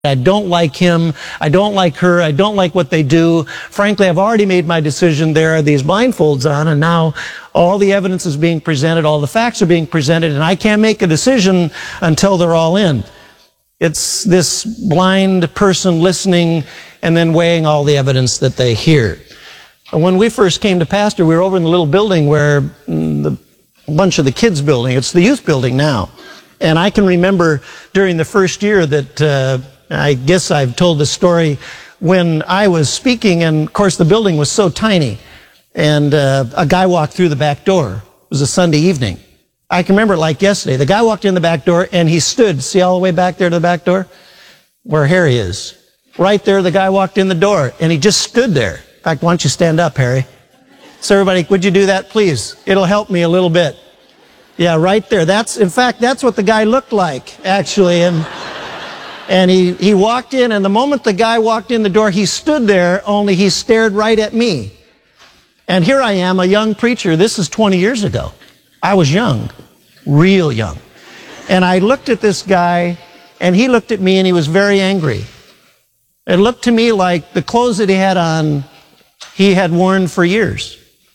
I don't like him. I don't like her. I don't like what they do. Frankly, I've already made my decision. There are these blindfolds on, and now all the evidence is being presented, all the facts are being presented, and I can't make a decision until they're all in. It's this blind person listening and then weighing all the evidence that they hear. When we first came to pastor, we were over in the little building where a bunch of the kids' building. It's the youth building now. And I can remember during the first year that I guess I've told this story when I was speaking, and of course the building was so tiny, and a guy walked through the back door. It was a Sunday evening. I can remember it like yesterday. The guy walked in the back door and he stood, see all the way back there to the back door? Where Harry is. Right there, the guy walked in the door and he just stood there. In fact, why don't you stand up, Harry? So everybody, would you do that, please? It'll help me a little bit. Yeah, right there. In fact, that's what the guy looked like, actually. And he walked in, and the moment the guy walked in the door, he stood there, only he stared right at me. And here I am, a young preacher. This is 20 years ago. I was young, real young. And I looked at this guy, and he looked at me, and he was very angry. It looked to me like the clothes that he had on, he had worn for years.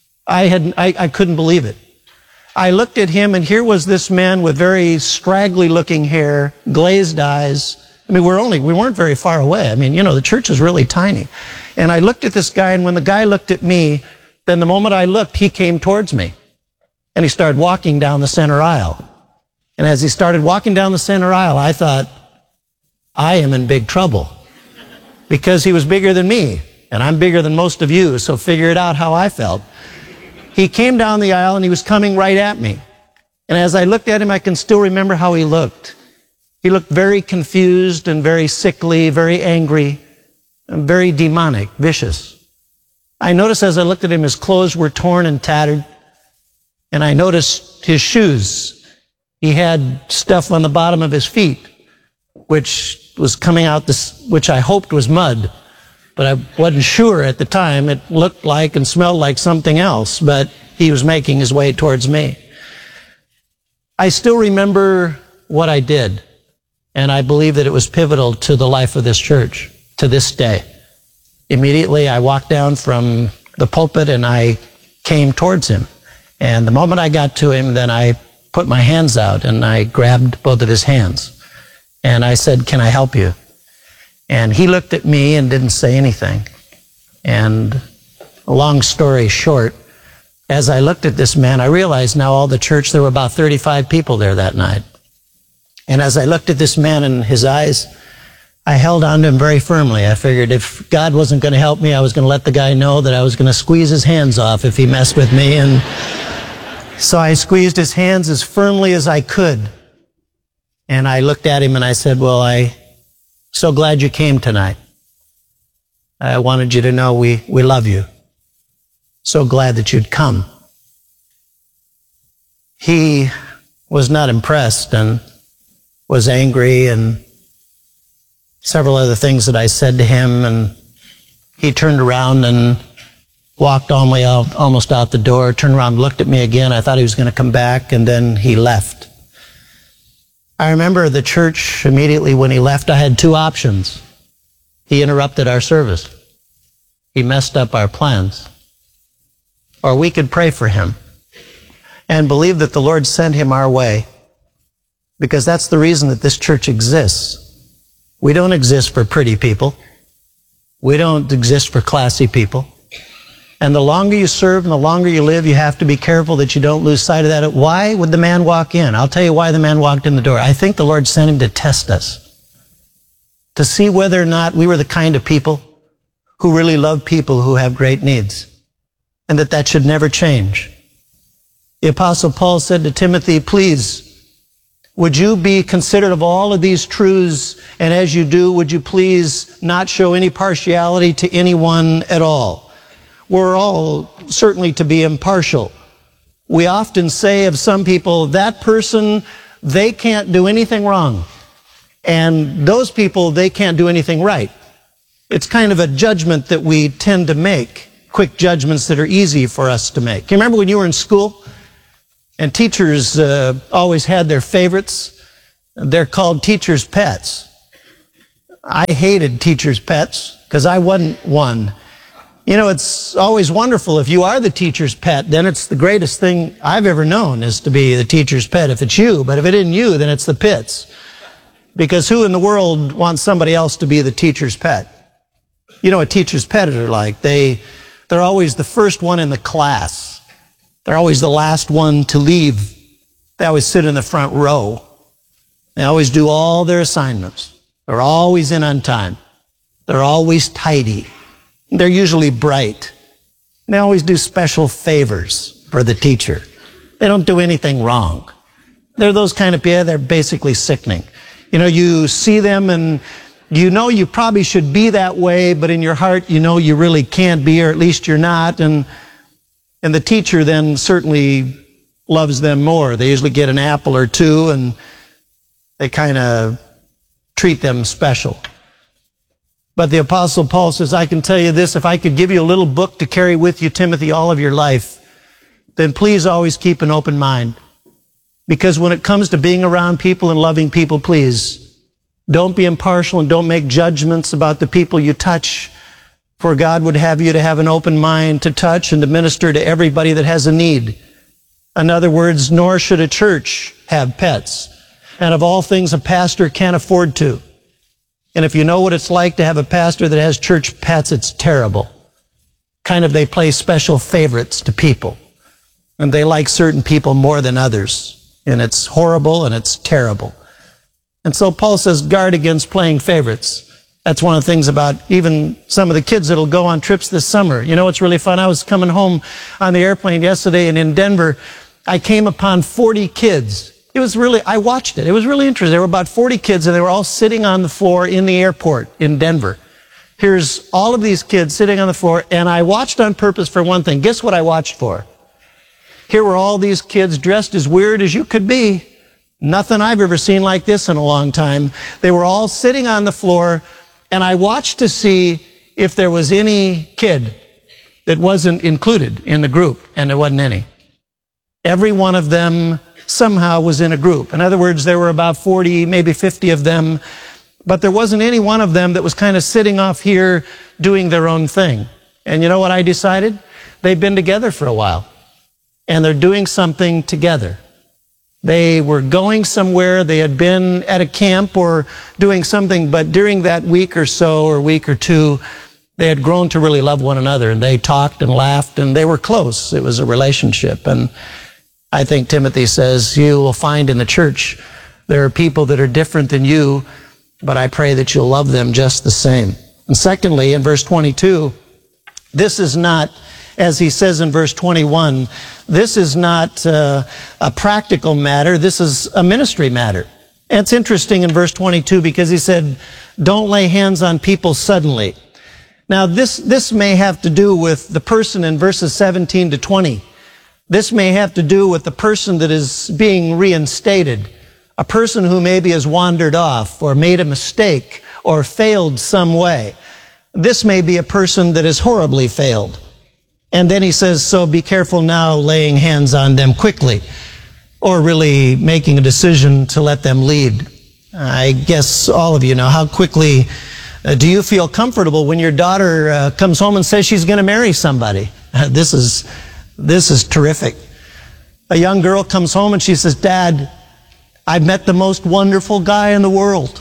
I couldn't believe it. I looked at him, and here was this man with very straggly looking hair, glazed eyes. I mean, we weren't very far away. I mean, you know, the church is really tiny. And I looked at this guy, and when the guy looked at me, then the moment I looked, he came towards me. And he started walking down the center aisle. And as he started walking down the center aisle, I thought, I am in big trouble. Because he was bigger than me, and I'm bigger than most of you, so figure it out how I felt. He came down the aisle, and he was coming right at me. And as I looked at him, I can still remember how he looked. He looked very confused and very sickly, very angry, and very demonic, vicious. I noticed as I looked at him, his clothes were torn and tattered, and I noticed his shoes. He had stuff on the bottom of his feet, which was coming out, which I hoped was mud. But I wasn't sure at the time. It looked like and smelled like something else, but he was making his way towards me. I still remember what I did, and I believe that it was pivotal to the life of this church to this day. Immediately, I walked down from the pulpit and I came towards him. And the moment I got to him, then I put my hands out and I grabbed both of his hands. And I said, "Can I help you?" And he looked at me and didn't say anything. And a long story short, as I looked at this man, I realized now all the church, there were about 35 people there that night. And as I looked at this man in his eyes, I held on to him very firmly. I figured if God wasn't going to help me, I was going to let the guy know that I was going to squeeze his hands off if he messed with me. And so I squeezed his hands as firmly as I could. And I looked at him and I said, "Well, I'm so glad you came tonight. I wanted you to know we love you. So glad that you'd come." He was not impressed and was angry and several other things that I said to him, and he turned around and walked almost out the door, turned around, looked at me again. I thought he was going to come back, and then he left. I remember the church immediately when he left, I had two options. He interrupted our service. He messed up our plans. Or we could pray for him and believe that the Lord sent him our way, because that's the reason that this church exists. We don't exist for pretty people. We don't exist for classy people. And the longer you serve and the longer you live, you have to be careful that you don't lose sight of that. Why would the man walk in? I'll tell you why the man walked in the door. I think the Lord sent him to test us, to see whether or not we were the kind of people who really love people who have great needs, and that should never change. The Apostle Paul said to Timothy, "Please, would you be considerate of all of these truths, and as you do, would you please not show any partiality to anyone at all?" We're all certainly to be impartial. We often say of some people, that person, they can't do anything wrong. And those people, they can't do anything right. It's kind of a judgment that we tend to make, quick judgments that are easy for us to make. Can you remember when you were in school? And teachers always had their favorites. They're called teachers' pets. I hated teachers' pets because I wasn't one. You know, it's always wonderful if you are the teacher's pet, then it's the greatest thing I've ever known is to be the teacher's pet if it's you. But if it isn't you, then it's the Pitts. Because who in the world wants somebody else to be the teacher's pet? You know what teacher's pet are like? They're always the first one in the class. They're always the last one to leave. They always sit in the front row. They always do all their assignments. They're always in on time. They're always tidy. They're usually bright. They always do special favors for the teacher. They don't do anything wrong. They're those kind of people, they're basically sickening. You know, you see them and you know you probably should be that way, but in your heart you know you really can't be, or at least you're not. And the teacher then certainly loves them more. They usually get an apple or two and they kind of treat them special. But the Apostle Paul says, I can tell you this, if I could give you a little book to carry with you, Timothy, all of your life, then please always keep an open mind. Because when it comes to being around people and loving people, please, don't be impartial and don't make judgments about the people you touch. For God would have you to have an open mind to touch and to minister to everybody that has a need. In other words, nor should a church have pets. And of all things, a pastor can't afford to. And if you know what it's like to have a pastor that has church pets, it's terrible. Kind of they play special favorites to people. And they like certain people more than others. And it's horrible and it's terrible. And so Paul says, guard against playing favorites. That's one of the things about even some of the kids that'll go on trips this summer. You know what's really fun? I was coming home on the airplane yesterday, and in Denver, I came upon 40 kids. I watched it. It was really interesting. There were about 40 kids, and they were all sitting on the floor in the airport in Denver. Here's all of these kids sitting on the floor, and I watched on purpose for one thing. Guess what I watched for? Here were all these kids dressed as weird as you could be. Nothing I've ever seen like this in a long time. They were all sitting on the floor, and I watched to see if there was any kid that wasn't included in the group, and there wasn't any. Every one of them somehow was in a group. In other words, there were about 40, maybe 50 of them, but there wasn't any one of them that was kind of sitting off here doing their own thing. And you know what I decided? They've been together for a while, and they're doing something together. They were going somewhere, they had been at a camp or doing something, but during that week or so, or week or two, they had grown to really love one another, and they talked and laughed, and they were close. It was a relationship. And I think Timothy says, you will find in the church there are people that are different than you, but I pray that you'll love them just the same. And secondly, in verse 22, this is not, as he says in verse 21, this is not a practical matter, this is a ministry matter. And it's interesting in verse 22 because he said, don't lay hands on people suddenly. Now this may have to do with the person in verses 17 to 20. This may have to do with the person that is being reinstated, a person who maybe has wandered off or made a mistake or failed some way. This may be a person that has horribly failed. And then he says, so be careful now laying hands on them quickly, or really making a decision to let them lead. I guess all of you know, how quickly do you feel comfortable when your daughter comes home and says she's going to marry somebody? This is terrific. A young girl comes home and she says, Dad, I've met the most wonderful guy in the world.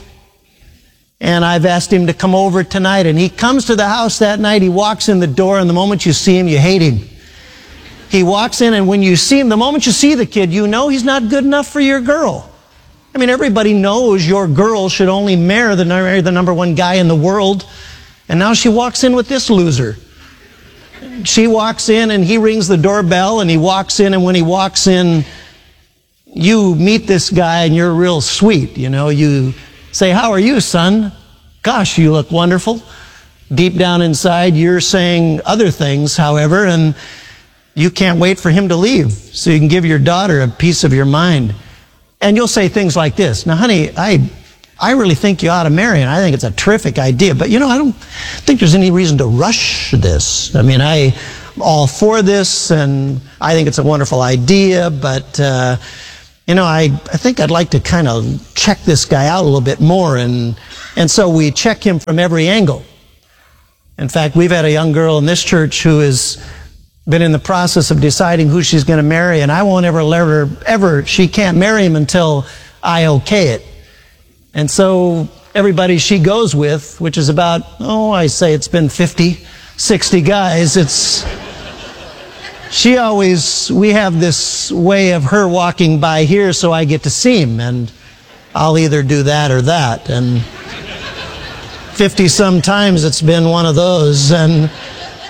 And I've asked him to come over tonight. And he comes to the house that night. He walks in the door, and the moment you see him, you hate him. He walks in, and when you see him, the moment you see the kid, you know he's not good enough for your girl. I mean, everybody knows your girl should only marry the number one guy in the world. And now she walks in with this loser. She walks in, and he rings the doorbell, and he walks in, and when he walks in, you meet this guy, and you're real sweet. You know, you say, how are you, son? Gosh, you look wonderful. Deep down inside, you're saying other things, however, and you can't wait for him to leave so you can give your daughter a piece of your mind. And you'll say things like this, now, honey, I really think you ought to marry, and I think it's a terrific idea, but, you know, I don't think there's any reason to rush this. I mean, I'm all for this, and I think it's a wonderful idea, but, you know, I think I'd like to kind of check this guy out a little bit more, and And so we check him from every angle. In fact, we've had a young girl in this church who has been in the process of deciding who she's going to marry, and I won't ever let her, she can't marry him until I okay it. And so everybody she goes with, which is about, I say it's been 50, 60 guys, we have this way of her walking by here so I get to see him, and I'll either do that or that. And 50 some times it's been one of those, and